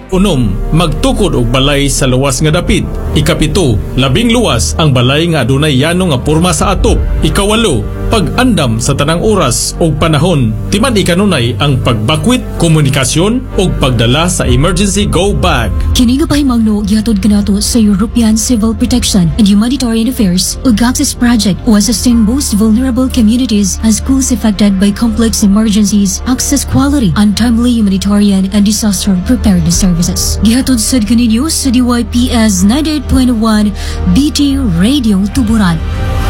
Unom, magtukod og balay sa luwas nga dapit. Ikapito, labing luwas ang balay nga adunay yano nga porma sa atop. Ikawalo, pag-andam sa tanang oras o panahon. Timan ikanunay ang pagbakwit, komunikasyon o pagdala sa emergency go bag. Kini nga pahimangno gihatod kanato sa European Civil Protection and Humanitarian Affairs ug Access Project o assisting most vulnerable communities as schools affected by complex emergencies, access quality, untimely humanitarian and disaster preparedness services. Gihatod sad kaninyo sa DYPS 98.1 BT Radio Tuburan.